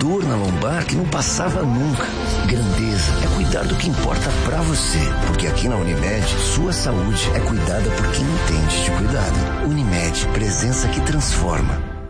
dor na lombar que não passava nunca. Grandeza é cuidar do que importa pra você, porque aqui na Unimed, sua saúde é cuidada por quem entende de cuidado. Unimed, presença que transforma.